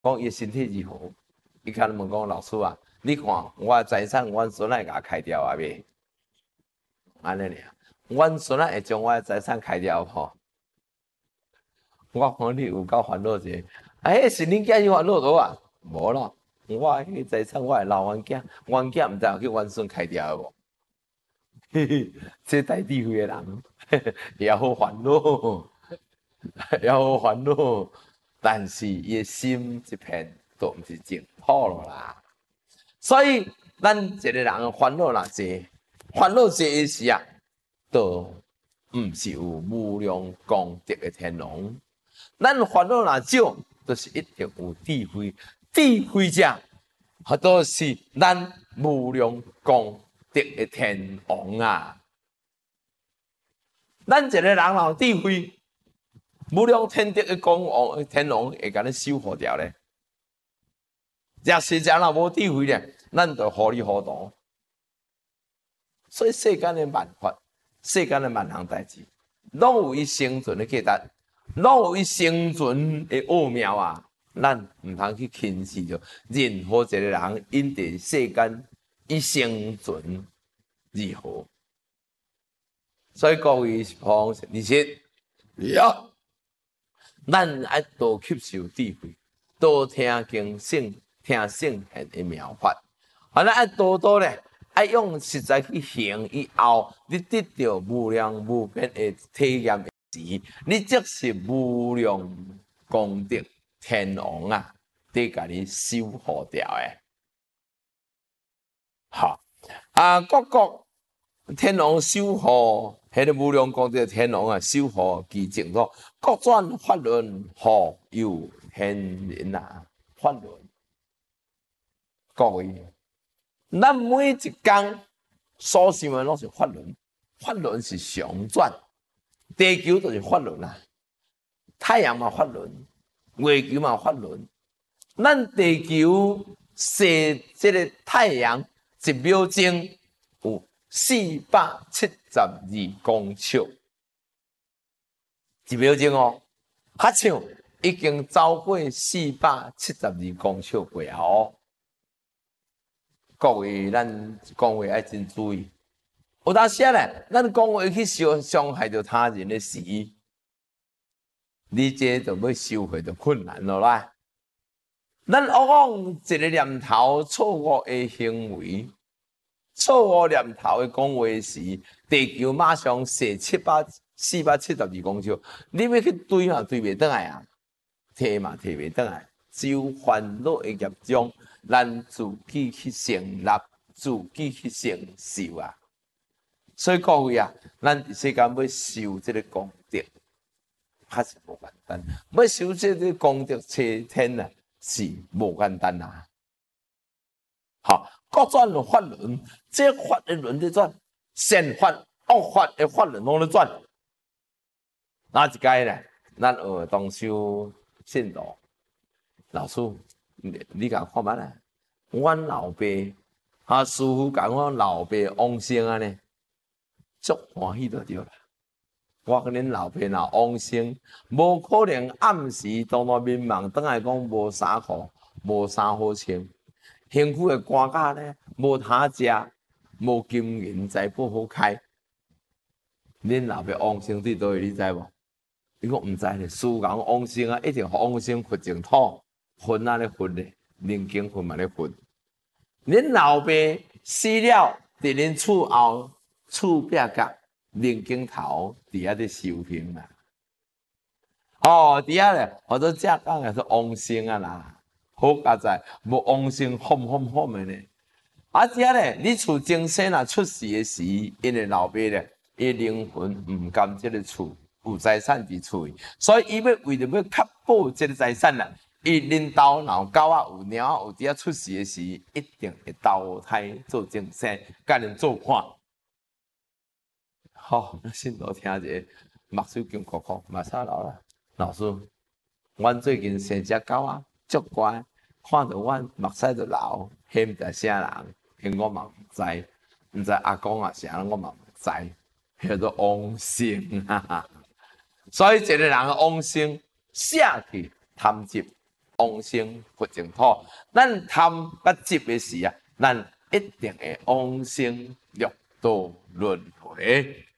讲伊身体如何？伊可能问讲老师啊，你看我财产，阮孙仔甲开掉啊未？安尼尔，阮孙仔会将我财产开掉吼？我看你有够烦恼者，哎，是恁囝有烦恼多啊？无啦，我迄财产我会留阮囝，阮囝毋知有去阮孙开掉无？嘿嘿，这大智慧的人也好烦恼，也好烦恼，但是伊的心一片都毋是净土了啦。所以咱一个人烦恼若济，烦恼济时啊，都毋是有无量功德的天龙。咱烦恼若少，就是一定有智慧。智慧者，都是咱无量功德的天王啊！咱一个人有智慧，无量天德的功王天王会甲你守护掉咧。若是人若无智慧咧，咱就糊里糊涂。所以世间的万法，世间的万项代志，拢有伊生存的价值，拢有伊生存的奥妙啊！咱毋通去轻视着任何一个人因伫世间伊生存如何。所以各位朋友，而且咱爱多吸收智慧，多听经圣，听圣贤的妙法。咱爱多多咧，爱用实在去行以后，你得到无量无边的体验时，你即是无量功德天王啊，得甲你守护掉诶。好啊，各国天王守护。迄个无量功德天王啊，守护其净土，各转法轮，护佑天人啊！法轮，各位，咱每一天所想的拢是法轮，法轮是常转，地球就是法轮啊，太阳嘛法轮，月球嘛法轮，咱地球射这个太阳一秒钟有472公尺，一秒钟哦，较像已经走过472公尺过啊哦。各位，咱讲话爱真注意。有当时咧，咱讲话去伤害到他人的时，你这就要收回就困难了啦。咱往往一个念头错误的行为。错误念头的讲话时，地球马上射472公尺，你要去追嘛追袂倒来啊，摕嘛摕袂倒来，只有烦恼的业障，咱自己去承纳，自己去承受啊。所以各位啊，咱伫世间要受这个功德，还是无简单；要受这个功德车天啊，是无简单啊。好。各转法轮，这法的轮在转，善法、恶法的法轮拢在转。哪一届呢？咱学东修信道，老师，你甲看觅啦？阮老爸师傅甲阮老爸往生啊呢，足欢喜就对啦。我跟恁老爸若往生，无可能暗时当面盲倒来讲无衫裤，无衫好穿。幸福的官家咧，无他食，无金银财宝好开。恁老爸往生伫倒位，你知无？伊讲毋知咧，师父讲往生啊，一定往生佛净土，魂啊咧混咧，人间魂嘛咧混。恁老爸死了，伫恁厝后厝壁角人间头伫遐咧修行啦。哦，伫遐咧，或者正讲也是往生啊啦。好佳哉，无往生哄的呢。只咧，你厝前生若出世的时，因为老爸咧，伊灵魂毋甘这个厝有财产伫厝里，所以伊要为着要确保这个财产啦，伊恁兜若有狗仔有猫仔有伫遐出世的时，一定会投胎做前生，甲恁做伴。好，先多听者，目睭经哭哭，马上老啦。老师，阮最近生只狗仔，足乖。看到阮目屎就流，迄毋知啥人，迄我嘛毋知，毋知阿公啊啥人，我嘛毋知，叫做往生啊。所以一个人的往生，下去贪执， 往生佛净土。咱贪甲执的时啊，咱一定会往生六道轮回。